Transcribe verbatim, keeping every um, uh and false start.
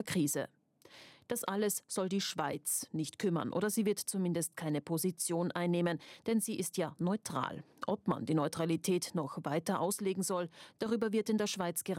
Krise. Das alles soll die Schweiz nicht kümmern, oder sie wird zumindest keine Position einnehmen, denn sie ist ja neutral. Ob man die Neutralität noch weiter auslegen soll, darüber wird in der Schweiz gerade